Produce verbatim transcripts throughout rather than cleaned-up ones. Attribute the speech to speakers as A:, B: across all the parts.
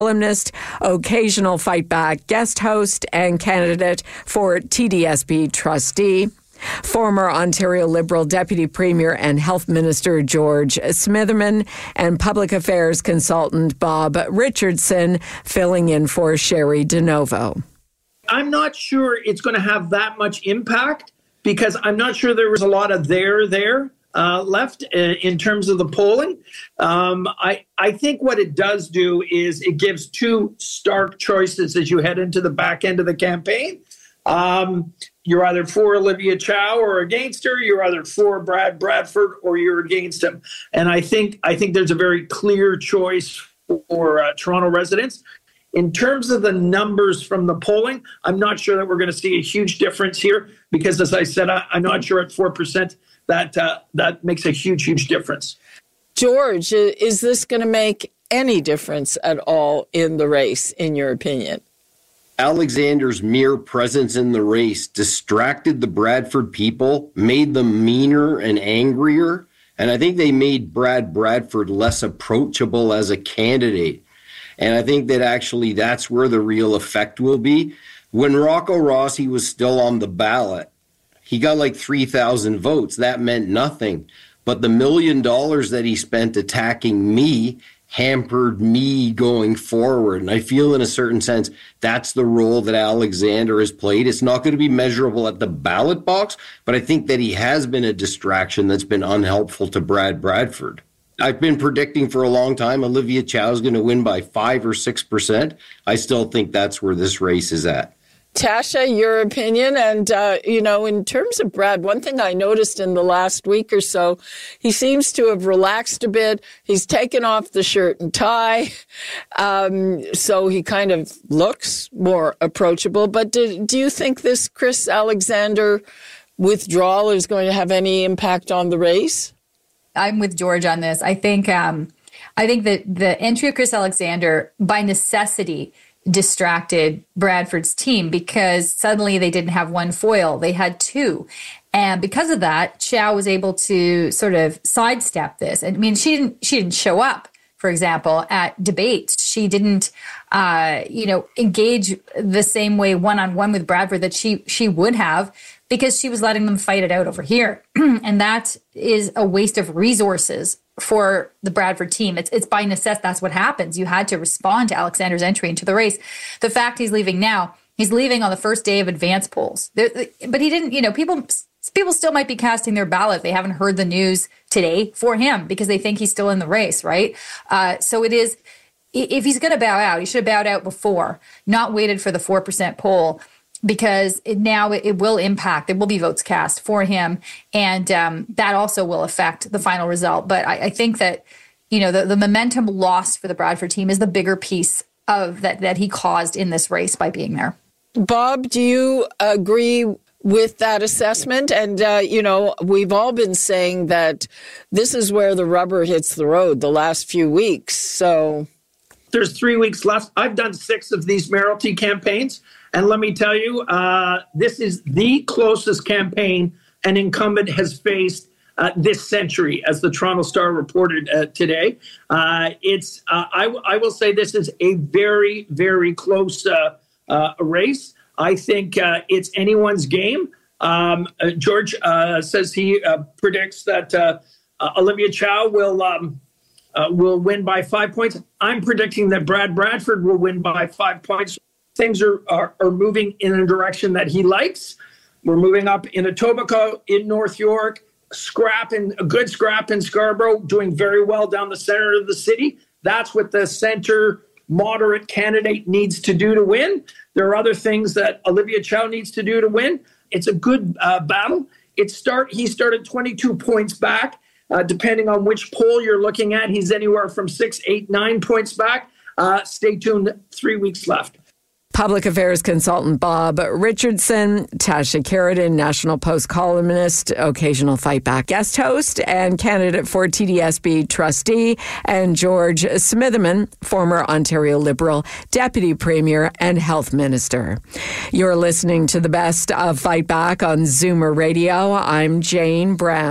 A: columnist, occasional Fight Back guest host, and candidate for T D S B trustee. Former Ontario Liberal Deputy Premier and Health Minister George Smitherman, and Public Affairs Consultant Bob Richardson, filling in for Sherry DeNovo.
B: I'm not sure it's going to have that much impact because I'm not sure there was a lot of there there uh, left in, in terms of the polling. Um, I, I think what it does do is it gives two stark choices as you head into the back end of the campaign. Um, you're either for Olivia Chow or against her. You're either for Brad Bradford or you're against him. And I think I think there's a very clear choice for uh, Toronto residents. In terms of the numbers from the polling, I'm not sure that we're going to see a huge difference here because, as I said, I, I'm not sure at four percent that uh, that makes a huge, huge difference.
C: George, is this going to make any difference at all in the race, in your opinion?
D: Alexander's mere presence in the race distracted the Bradford people, made them meaner and angrier, and I think they made Brad Bradford less approachable as a candidate. And I think that actually that's where the real effect will be. When Rocco Rossi was still on the ballot, he got like three thousand votes. That meant nothing. But the million dollars that he spent attacking me hampered me going forward. And I feel in a certain sense, that's the role that Alexander has played. It's not going to be measurable at the ballot box, but I think that he has been a distraction that's been unhelpful to Brad Bradford. I've been predicting for a long time Olivia Chow is going to win by five or six percent. I still think that's where this race is at.
C: Tasha, your opinion. And, uh, you know, in terms of Brad, one thing I noticed in the last week or so, he seems to have relaxed a bit. He's taken off the shirt and tie. Um, so he kind of looks more approachable. But do, do you think this Chris Alexander withdrawal is going to have any impact on the race?
E: I'm with George on this. I think, um, I think that the entry of Chris Alexander, by necessity, distracted Bradford's team because suddenly they didn't have one foil, they had two. And because of that, Chow was able to sort of sidestep this. I mean, she didn't she didn't show up, for example, at debates. She didn't uh, you know, engage the same way one-on-one with Bradford that she she would have because she was letting them fight it out over here. And that is a waste of resources for the Bradford team. It's it's by necessity. That's what happens. You had to respond to Alexander's entry into the race. The fact he's leaving now, he's leaving on the first day of advance polls. There, but he didn't, you know, people people still might be casting their ballot. They haven't heard the news today for him because they think he's still in the race, right? Uh, so it is, if he's going to bow out, he should have bowed out before, not waited for the four percent poll. Because it, now it, it will impact, there will be votes cast for him, and um, that also will affect the final result. But I, I think that, you know, the, the momentum lost for the Bradford team is the bigger piece of that that he caused in this race by being there.
C: Bob, do you agree with that assessment? And, uh, you know, we've all been saying that this is where the rubber hits the road the last few weeks. So
B: there's three weeks left. I've done six of these mayoralty campaigns. And let me tell you, uh, this is the closest campaign an incumbent has faced uh, this century, as the Toronto Star reported uh, today. Uh, it's uh, I, w- I will say this is a very, very close uh, uh, race. I think uh, it's anyone's game. Um, uh, George uh, says he uh, predicts that uh, uh, Olivia Chow will um, uh, will win by five points. I'm predicting that Brad Bradford will win by five points. Things are, are, are moving in a direction that he likes. We're moving up in Etobicoke, in North York, scrap and a good scrap in Scarborough, doing very well down the center of the city. That's what the center moderate candidate needs to do to win. There are other things that Olivia Chow needs to do to win. It's a good uh, battle. It start. He started twenty-two points back. Uh, depending on which poll you're looking at, he's anywhere from six, eight, nine points back. Uh, stay tuned. Three weeks left.
A: Public Affairs Consultant Bob Richardson, Tasha Keratin, National Post columnist, occasional Fight Back guest host, and candidate for T D S B trustee, and George Smitherman, former Ontario Liberal Deputy Premier and Health Minister. You're listening to the best of Fight Back on Zoomer Radio. I'm Jane Brown.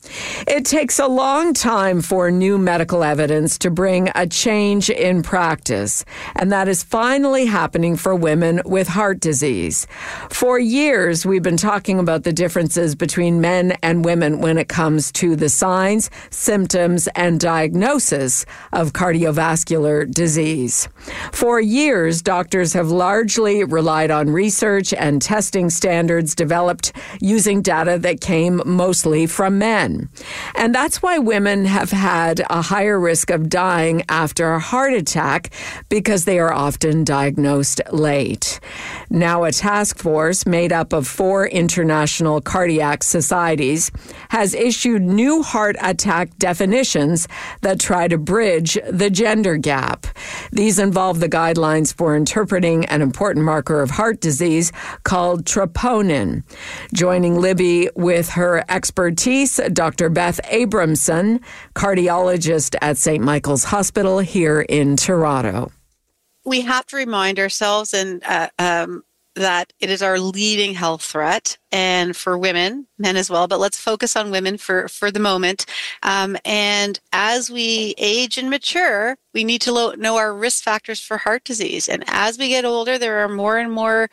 A: It takes a long time for new medical evidence to bring a change in practice, and that is finally happening for women with heart disease. For years, we've been talking about the differences between men and women when it comes to the signs, symptoms, and diagnosis of cardiovascular disease. For years, doctors have largely relied on research and testing standards developed using data that came mostly from men. And that's why women have had a higher risk of dying after a heart attack because they are often diagnosed late. Now, a task force made up of four international cardiac societies has issued new heart attack definitions that try to bridge the gender gap. These involve the guidelines for interpreting an important marker of heart disease called troponin. Joining Libby with her expertise, Doctor Beth Abramson, cardiologist at Saint Michael's Hospital here in Toronto.
F: We have to remind ourselves and uh, um, that it is our leading health threat, and for women, men as well, but let's focus on women for, for the moment. Um, and as we age and mature, we need to lo- know our risk factors for heart disease. And as we get older, there are more and more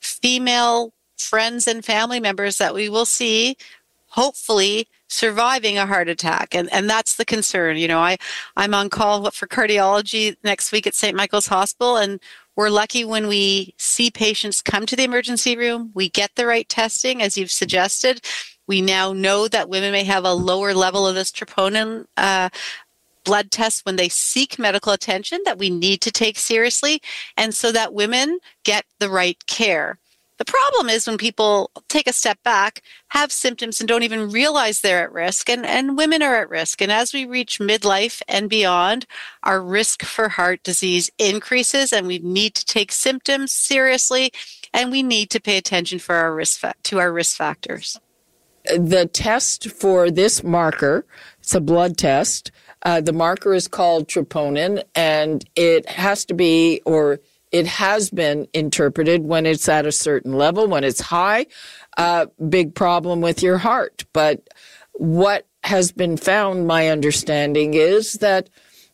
F: female friends and family members that we will see, hopefully, surviving a heart attack. And and that's the concern. You know, I, I'm on call for cardiology next week at Saint Michael's Hospital, and we're lucky when we see patients come to the emergency room. We get the right testing, as you've suggested. We now know that women may have a lower level of this troponin uh, blood test when they seek medical attention that we need to take seriously, and so that women get the right care. The problem is when people take a step back, have symptoms, and don't even realize they're at risk, and, and women are at risk. And as we reach midlife and beyond, our risk for heart disease increases, and we need to take symptoms seriously, and we need to pay attention for our risk fa- to our risk factors.
C: The test for this marker, it's a blood test. Uh, the marker is called troponin, and it has to be, or it has been interpreted when it's at a certain level. When it's high, uh, big problem with your heart. But what has been found, my understanding, is that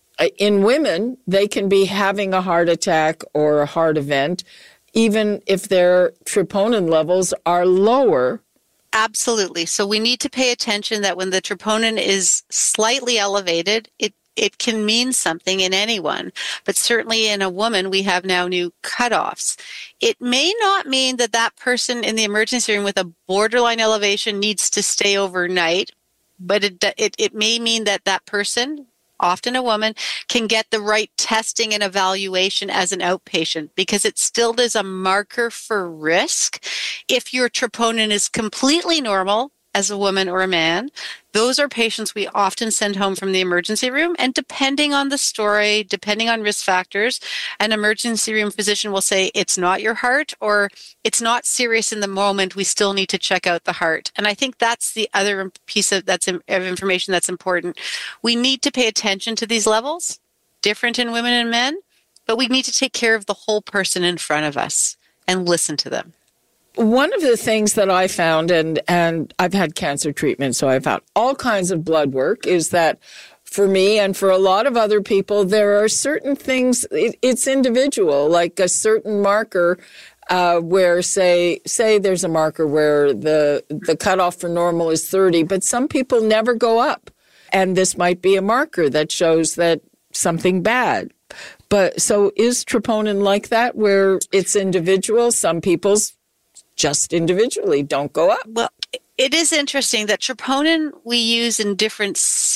C: in women, they can be having a heart attack or a heart event, even if their troponin levels are lower.
F: Absolutely. So we need to pay attention that when the troponin is slightly elevated, it It can mean something in anyone, but certainly in a woman, we have now new cutoffs. It may not mean that that person in the emergency room with a borderline elevation needs to stay overnight, but it, it, it may mean that that person, often a woman, can get the right testing and evaluation as an outpatient, because it still is a marker for risk. If your troponin is completely normal, as a woman or a man, those are patients we often send home from the emergency room. And depending on the story, depending on risk factors, an emergency room physician will say it's not your heart, or it's not serious in the moment. We still need to check out the heart. And I think that's the other piece of that's of information that's important. We need to pay attention to these levels, different in women and men, but we need to take care of the whole person in front of us and listen to them.
C: One of the things that I found, and, and I've had cancer treatment, so I've had all kinds of blood work, is that for me and for a lot of other people, there are certain things, it, it's individual, like a certain marker uh, where, say, say there's a marker where the, the cutoff for normal is thirty, but some people never go up. And this might be a marker that shows that something bad. But so is troponin like that, where it's individual? Some people's just individually don't go up.
F: Well, it is interesting that troponin we use in different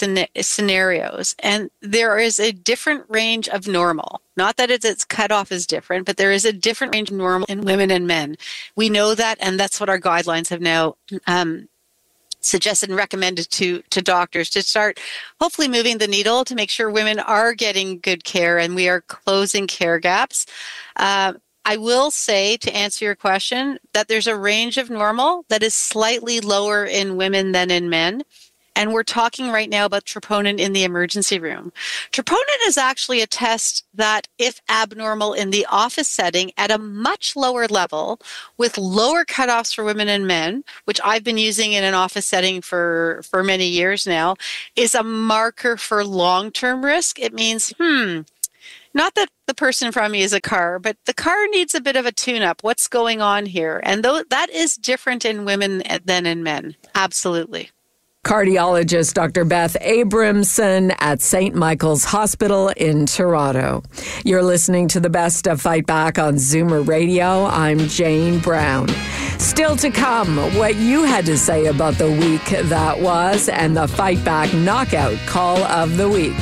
F: scenarios, and there is a different range of normal. Not that it's, its cutoff is different, but there is a different range of normal in women and men. We know that, and that's what our guidelines have now um, suggested and recommended to, to doctors to start hopefully moving the needle to make sure women are getting good care and we are closing care gaps. Uh, I will say, to answer your question, that there's a range of normal that is slightly lower in women than in men. And we're talking right now about troponin in the emergency room. Troponin is actually a test that, if abnormal in the office setting at a much lower level with lower cutoffs for women and men, which I've been using in an office setting for, for many years now, is a marker for long-term risk. It means, hmm, not that the person in front of me is a car, but the car needs a bit of a tune-up. What's going on here? And though that is different in women than in men. Absolutely.
A: Cardiologist Doctor Beth Abramson at Saint Michael's Hospital in Toronto. You're listening to the best of Fight Back on Zoomer Radio. I'm Jane Brown. Still to come, what you had to say about the week that was and the Fight Back Knockout Call of the Week.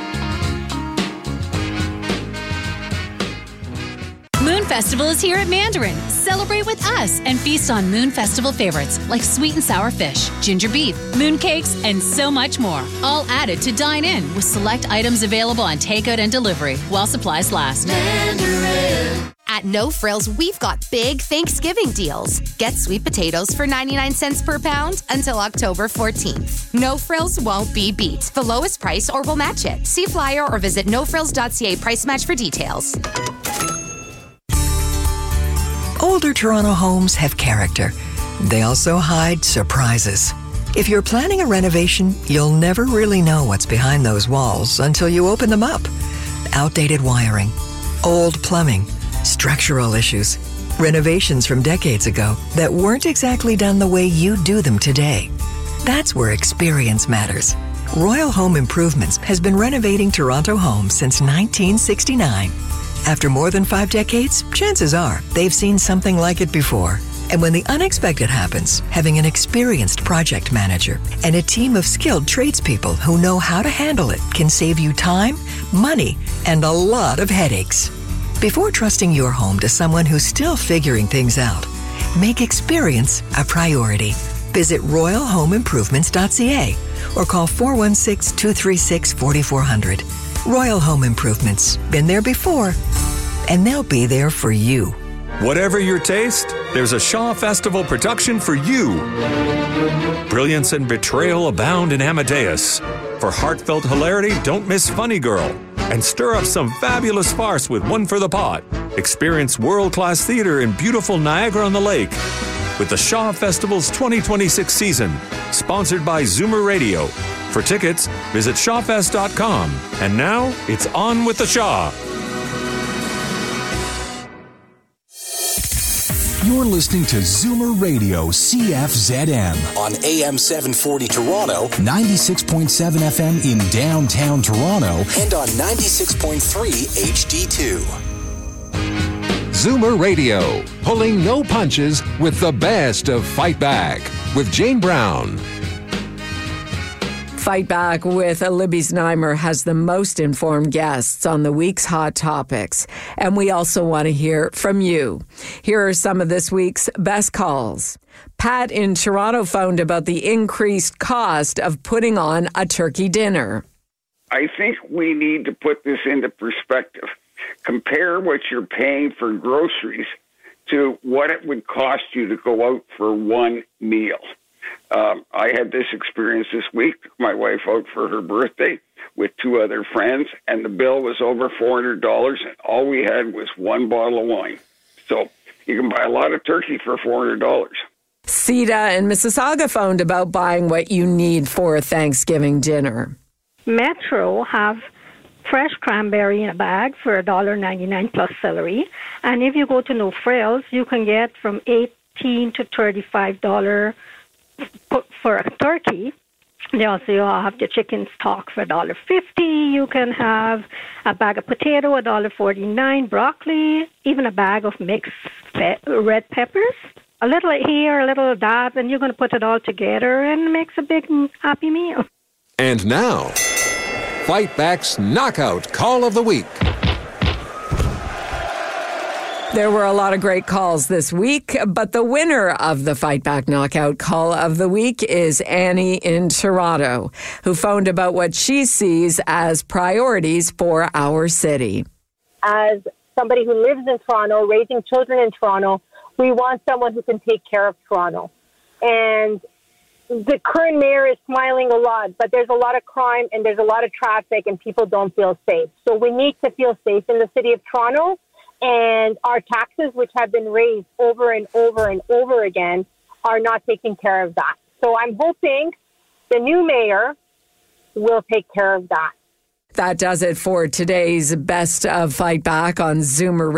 G: Moon Festival is here at Mandarin. Celebrate with us and feast on Moon Festival favorites like sweet and sour fish, ginger beef, moon cakes, and so much more. All added to dine in with select items available on takeout and delivery while supplies last.
H: Mandarin. At No Frills, we've got big Thanksgiving deals. Get sweet potatoes for ninety-nine cents per pound until October fourteenth. No Frills won't be beat. The lowest price or we'll match it. See flyer or visit no frills dot c a price match for details.
I: Older Toronto homes have character. They also hide surprises. If you're planning a renovation, you'll never really know what's behind those walls until you open them up. Outdated wiring, old plumbing, structural issues, renovations from decades ago that weren't exactly done the way you do them today. That's where experience matters. Royal Home Improvements has been renovating Toronto homes since nineteen sixty-nine. After more than five decades, chances are they've seen something like it before. And when the unexpected happens, having an experienced project manager and a team of skilled tradespeople who know how to handle it can save you time, money, and a lot of headaches. Before trusting your home to someone who's still figuring things out, make experience a priority. Visit royal home improvements dot c a or call four one six, two three six, four four zero zero. Royal Home Improvements. Been there before, and they'll be there for you.
J: Whatever your taste, there's a Shaw Festival production for you. Brilliance and betrayal abound in Amadeus. For heartfelt hilarity, don't miss Funny Girl. And stir up some fabulous farce with One for the Pot. Experience world-class theater in beautiful Niagara-on-the-Lake with the Shaw Festival's twenty twenty-six season, sponsored by Zoomer Radio. For tickets, visit shaw fest dot com. And now, it's on with the Shaw.
K: You're listening to Zoomer Radio C F Z M on A M seven forty Toronto, ninety-six point seven F M in downtown Toronto, and on ninety-six point three H D two.
L: Zoomer Radio, pulling no punches with the best of Fight Back with Jane Brown.
A: Fight Back with Libby Znaimer has the most informed guests on the week's hot topics. And we also want to hear from you. Here are some of this week's best calls. Pat in Toronto phoned about the increased cost of putting on a turkey dinner.
M: I think we need to put this into perspective. Compare what you're paying for groceries to what it would cost you to go out for one meal. Um, I had this experience this week. My wife out for her birthday with two other friends, and the bill was over four hundred dollars, and all we had was one bottle of wine. So you can buy a lot of turkey for four hundred dollars.
A: Sita in Mississauga phoned about buying what you need for a Thanksgiving dinner.
N: Metro have fresh cranberry in a bag for one dollar ninety-nine plus celery. And if you go to No Frills, you can get from eighteen to thirty-five dollars for a turkey. They also have the chicken stock for one dollar fifty. You can have a bag of potato, one dollar forty-nine, broccoli, even a bag of mixed pe- red peppers. A little here, a little that, and you're going to put it all together and it makes a big happy meal.
L: And now, Fight Back's Knockout Call of the Week.
A: There were a lot of great calls this week, but the winner of the Fight Back Knockout Call of the Week is Annie in Toronto, who phoned about what she sees as priorities for our city.
O: As somebody who lives in Toronto, raising children in Toronto, we want someone who can take care of Toronto. And the current mayor is smiling a lot, but there's a lot of crime and there's a lot of traffic and people don't feel safe. So we need to feel safe in the city of Toronto, and our taxes, which have been raised over and over and over again, are not taking care of that. So I'm hoping the new mayor will take care of that.
A: That does it for today's Best of Fight Back on Zoomer